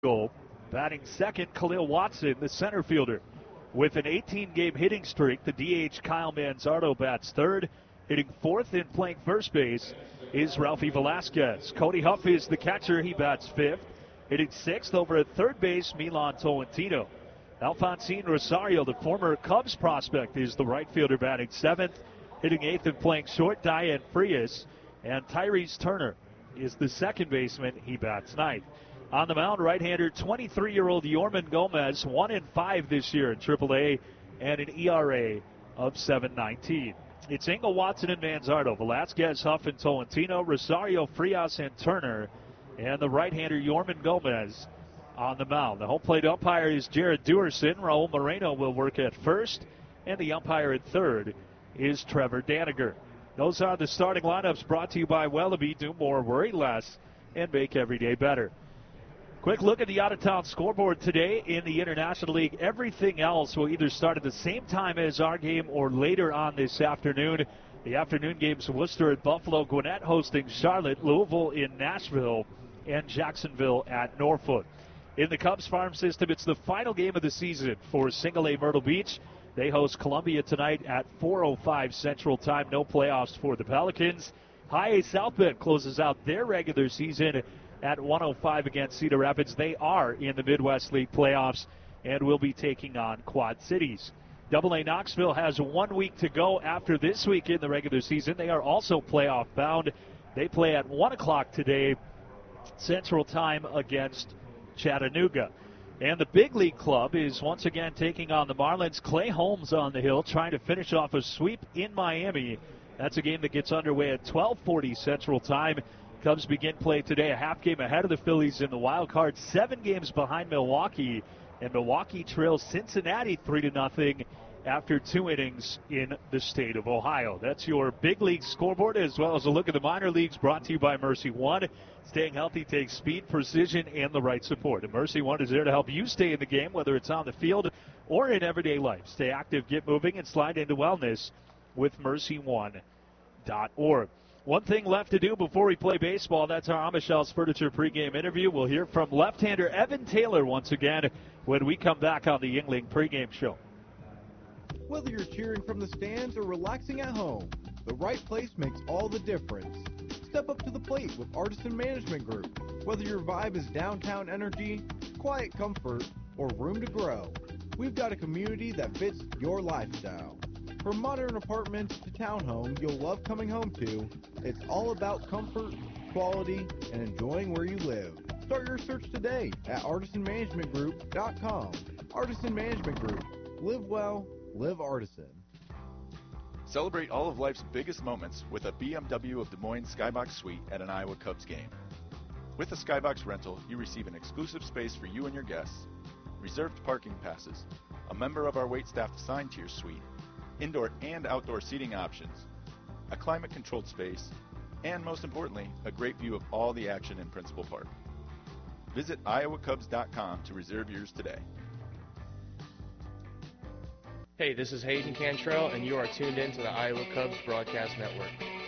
goal. Batting second, Khalil Watson, the center fielder. With an 18-game hitting streak, the DH Kyle Manzardo bats third. Hitting fourth and playing first base is Ralphie Velasquez. Cody Huff is the catcher. He bats fifth. Hitting sixth over at third base, Milan Tolentino. Alphonsine Rosario, the former Cubs prospect, is the right fielder batting seventh. Hitting eighth and playing short, Diane Frias. And Tyrese Turner is the second baseman. He bats ninth. On the mound, right-hander, 23-year-old Yorman Gomez, 1-5 this year in AAA, and an ERA of 7.19. It's Engel, Watson, and Manzardo, Velasquez, Huff, and Tolentino, Rosario, Frias, and Turner, and the right-hander Yorman Gomez on the mound. The home plate umpire is Jared Dewerson. Raul Moreno will work at first, and the umpire at third is Trevor Daniger. Those are the starting lineups brought to you by Wellaby. Do more, worry less, and make every day better. Quick look at the out-of-town scoreboard today in the International League. Everything else will either start at the same time as our game or later on this afternoon. The afternoon games, Worcester at Buffalo, Gwinnett hosting Charlotte, Louisville in Nashville, and Jacksonville at Norfolk. In the Cubs farm system, it's the final game of the season for Single A Myrtle Beach. They host Columbia tonight at 4:05 Central Time. No playoffs for the Pelicans. High A South Bend closes out their regular season at 1:05 against Cedar Rapids. They are in the Midwest League playoffs and will be taking on Quad Cities. Double A Knoxville has 1 week to go after this week in the regular season. They are also playoff bound. They play at 1 o'clock today Central Time against Chattanooga. And the Big League Club is once again taking on the Marlins. Clay Holmes on the hill trying to finish off a sweep in Miami. That's a game that gets underway at 12:40 Central Time. Cubs begin play today a half game ahead of the Phillies in the wild card, 7 games behind Milwaukee. And Milwaukee trails Cincinnati 3-0 after 2 innings in the state of Ohio. That's your Big League scoreboard, as well as a look at the minor leagues, brought to you by Mercy One. Staying healthy takes speed, precision, and the right support. And Mercy One is there to help you stay in the game, whether it's on the field or in everyday life. Stay active, get moving, and slide into wellness with mercyone.org. One thing left to do before we play baseball. That's our Amish House Furniture pregame interview. We'll hear from left-hander Evan Taylor once again when we come back on the Yuengling pregame show. Whether you're cheering from the stands or relaxing at home, the right place makes all the difference. Step up to the plate with Artisan Management Group. Whether your vibe is downtown energy, quiet comfort, or room to grow, we've got a community that fits your lifestyle. From modern apartments to townhomes you'll love coming home to, it's all about comfort, quality, and enjoying where you live. Start your search today at artisanmanagementgroup.com. Artisan Management Group. Live well, live artisan. Celebrate all of life's biggest moments with a BMW of Des Moines Skybox Suite at an Iowa Cubs game. With a Skybox rental, you receive an exclusive space for you and your guests, reserved parking passes, a member of our waitstaff assigned to your suite, indoor and outdoor seating options, a climate-controlled space, and most importantly, a great view of all the action in Principal Park. Visit iowacubs.com to reserve yours today. Hey, this is Hayden Cantrell, and you are tuned in to the Iowa Cubs Broadcast Network.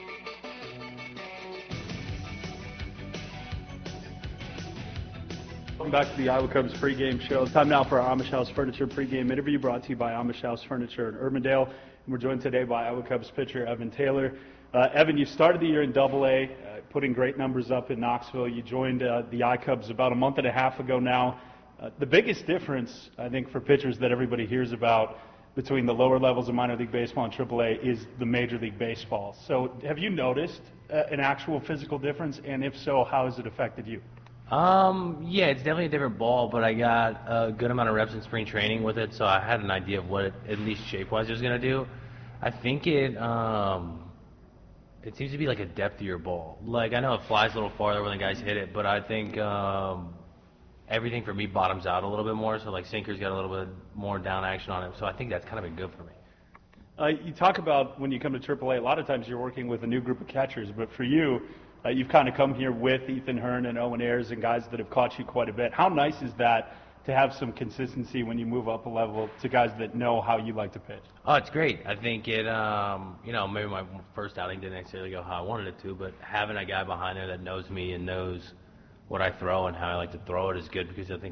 Welcome back to the Iowa Cubs pregame show. Time now for our Amish House Furniture pregame interview brought to you by Amish House Furniture in Urbandale. And we're joined today by Iowa Cubs pitcher Evan Taylor. Evan, you started the year in Double-A, putting great numbers up in Knoxville. You joined the I-Cubs about a month and a half ago now. The biggest difference, I think, for pitchers that everybody hears about between the lower levels of minor league baseball and Triple-A is the Major League Baseball. So have you noticed an actual physical difference? And if so, how has it affected you? Yeah, it's definitely a different ball, but I got a good amount of reps in spring training with it, so I had an idea of what, at least shape-wise, it was going to do. I think it seems to be like a depthier ball. Like, I know it flies a little farther when the guys hit it, but I think everything for me bottoms out a little bit more, so like sinker's got a little bit more down action on it, so I think that's kind of been good for me. You talk about when you come to AAA, a lot of times you're working with a new group of catchers, but for you, you've kind of come here with Ethan Hearn and Owen Ayers and guys that have caught you quite a bit. How nice is that to have some consistency when you move up a level to guys that know how you like to pitch? Oh, it's great. I think it, maybe my first outing didn't necessarily go how I wanted it to, but having a guy behind there that knows me and knows what I throw and how I like to throw it is good because I think